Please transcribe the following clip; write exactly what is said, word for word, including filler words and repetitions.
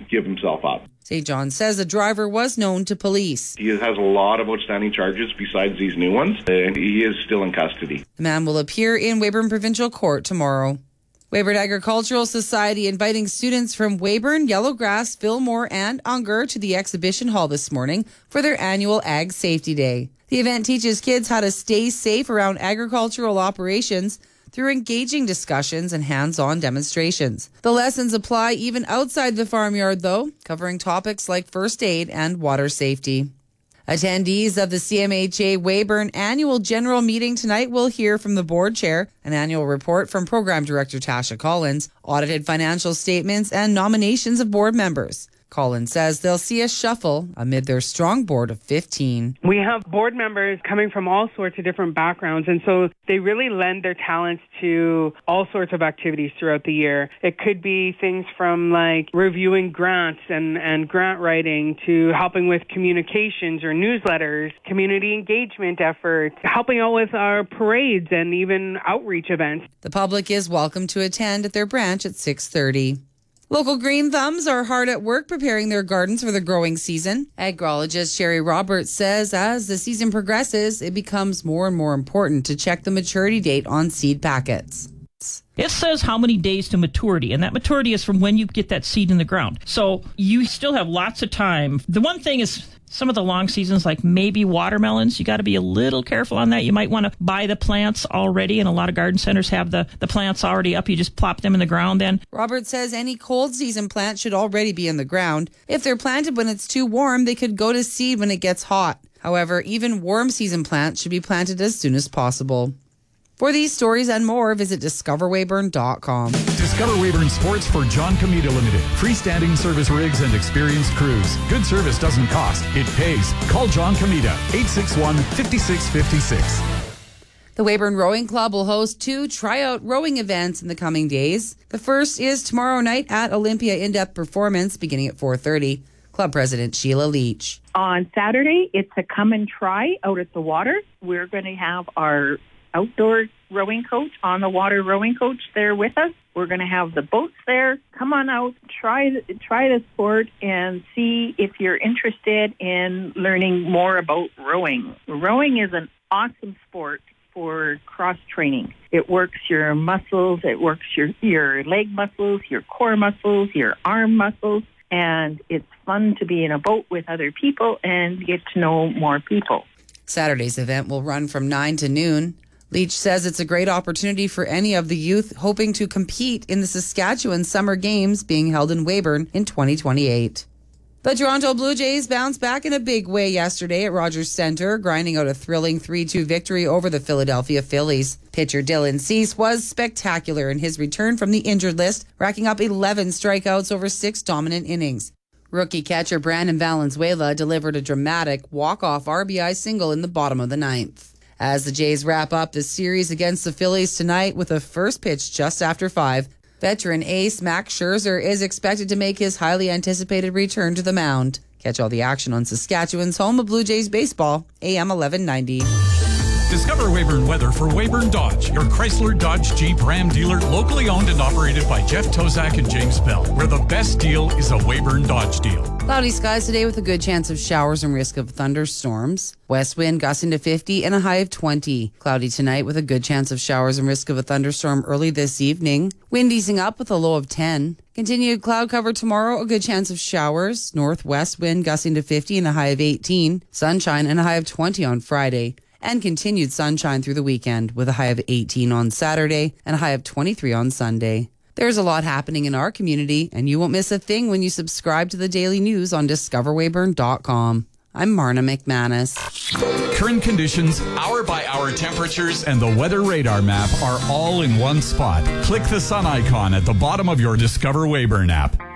give himself up. Saint John says the driver was known to police. He has a lot of outstanding charges besides these new ones, and he is still in custody. The man will appear in Weyburn Provincial Court tomorrow. Weyburn Agricultural Society inviting students from Weyburn, Yellowgrass, Fillmore, and Unger to the exhibition hall this morning for their annual Ag Safety Day. The event teaches kids how to stay safe around agricultural operations through engaging discussions and hands-on demonstrations. The lessons apply even outside the farmyard, though, covering topics like first aid and water safety. Attendees of the C M H A Weyburn annual general meeting tonight will hear from the board chair, an annual report from program director Tasha Collins, audited financial statements, and nominations of board members. Collins says they'll see a shuffle amid their strong board of fifteen. We have board members coming from all sorts of different backgrounds, and so they really lend their talents to all sorts of activities throughout the year. It could be things from like reviewing grants and, and grant writing to helping with communications or newsletters, community engagement efforts, helping out with our parades and even outreach events. The public is welcome to attend at their branch at six thirty. Local green thumbs are hard at work preparing their gardens for the growing season. Agrologist Sherry Roberts says as the season progresses, it becomes more and more important to check the maturity date on seed packets. It says how many days to maturity, and that maturity is from when you get that seed in the ground. So you still have lots of time. The one thing is some of the long seasons, like maybe watermelons, you got to be a little careful on that. You might want to buy the plants already, and a lot of garden centers have the, the plants already up. You just plop them in the ground then. Robert says any cold season plants should already be in the ground. If they're planted when it's too warm, they could go to seed when it gets hot. However, even warm season plants should be planted as soon as possible. For these stories and more, visit discover weyburn dot com. Discover Weyburn Sports for John Comita Limited. Freestanding service rigs and experienced crews. Good service doesn't cost. It pays. Call John Comita, eight six one, five six five six. The Weyburn Rowing Club will host two tryout rowing events in the coming days. The first is tomorrow night at Olympia In-Depth Performance, beginning at four thirty. Club President Sheila Leach. On Saturday, it's a come and try out at the water. We're going to have our outdoor rowing coach, on the water rowing coach there with us. We're going to have the boats there. Come on out, try try the sport and see if you're interested in learning more about rowing. Rowing is an awesome sport for cross training. It works your muscles, it works your, your leg muscles, your core muscles, your arm muscles, and it's fun to be in a boat with other people and get to know more people. Saturday's event will run from nine to noon. Leach says it's a great opportunity for any of the youth hoping to compete in the Saskatchewan Summer Games being held in Weyburn in twenty twenty-eight. The Toronto Blue Jays bounced back in a big way yesterday at Rogers Centre, grinding out a thrilling three two victory over the Philadelphia Phillies. Pitcher Dylan Cease was spectacular in his return from the injured list, racking up eleven strikeouts over six dominant innings. Rookie catcher Brandon Valenzuela delivered a dramatic walk-off R B I single in the bottom of the ninth. As the Jays wrap up the series against the Phillies tonight with a first pitch just after five, veteran ace Max Scherzer is expected to make his highly anticipated return to the mound. Catch all the action on Saskatchewan's home of Blue Jays baseball, A M eleven ninety. Discover Weyburn weather for Weyburn Dodge, your Chrysler, Dodge, Jeep, Ram dealer, locally owned and operated by Jeff Tozak and James Bell, where the best deal is a Weyburn Dodge deal. Cloudy skies today with a good chance of showers and risk of thunderstorms. West wind gusting to fifty and a high of twenty. Cloudy tonight with a good chance of showers and risk of a thunderstorm early this evening. Wind easing up with a low of ten. Continued cloud cover tomorrow, a good chance of showers. Northwest wind gusting to fifty and a high of eighteen. Sunshine and a high of twenty on Friday. And continued sunshine through the weekend with a high of eighteen on Saturday and a high of twenty-three on Sunday. There's a lot happening in our community, and you won't miss a thing when you subscribe to the daily news on discover weyburn dot com. I'm Marna McManus. Current conditions, hour-by-hour temperatures, and the weather radar map are all in one spot. Click the sun icon at the bottom of your Discover Weyburn app.